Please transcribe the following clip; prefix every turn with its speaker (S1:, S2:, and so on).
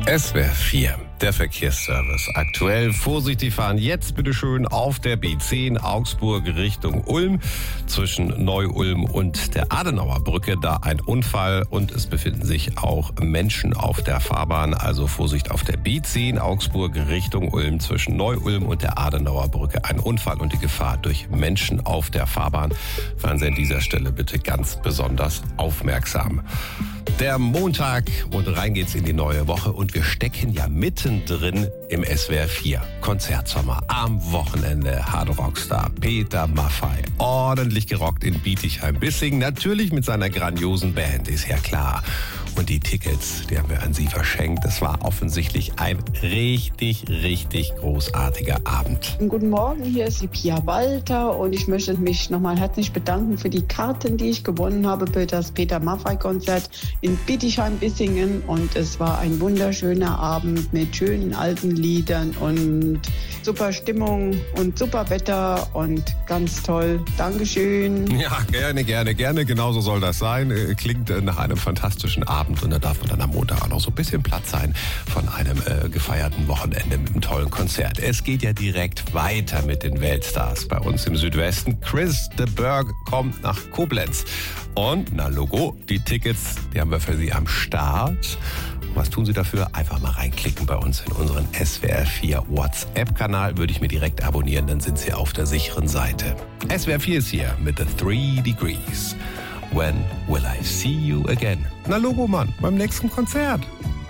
S1: SWR 4, der Verkehrsservice. Aktuell vorsichtig fahren. Jetzt bitte schön auf der B10 Augsburg Richtung Ulm. Zwischen Neu-Ulm und der Adenauer Brücke da ein Unfall und es befinden sich auch Menschen auf der Fahrbahn. Also Vorsicht auf der B10 Augsburg Richtung Ulm. Zwischen Neu-Ulm und der Adenauer Brücke ein Unfall und die Gefahr durch Menschen auf der Fahrbahn. Fahren Sie an dieser Stelle bitte ganz besonders aufmerksam. Der Montag und rein geht's in die neue Woche und wir stecken ja mittendrin im SWR 4 Konzertsommer. Am Wochenende Hard Rockstar Peter Maffay ordentlich gerockt in Bietigheim-Bissingen. Natürlich mit seiner grandiosen Band, ist ja klar. Und die Tickets, die haben wir an Sie verschenkt. Das war offensichtlich ein richtig großartiger Abend.
S2: Guten Morgen, hier ist die Pia Walter und ich möchte mich nochmal herzlich bedanken für die Karten, die ich gewonnen habe für das Peter Maffay-Konzert in Bietigheim-Bissingen. Und es war ein wunderschöner Abend mit schönen alten Liedern und super Stimmung und super Wetter und ganz toll. Dankeschön.
S1: Ja, gerne. Genauso soll das sein. Klingt nach einem fantastischen Abend. Und da darf man dann am Montag auch noch so ein bisschen platt sein von einem gefeierten Wochenende mit einem tollen Konzert. Es geht ja direkt weiter mit den Weltstars bei uns im Südwesten. Chris de Burgh kommt nach Koblenz. Und, na Logo, die Tickets, die haben wir für Sie am Start. Und was tun Sie dafür? Einfach mal reinklicken bei uns in unseren SWR 4 WhatsApp-Kanal. Würde ich mir direkt abonnieren, dann sind Sie auf der sicheren Seite. SWR 4 ist hier mit The 3 Degrees. When will I see you again? Na Logo, Mann, beim nächsten Konzert.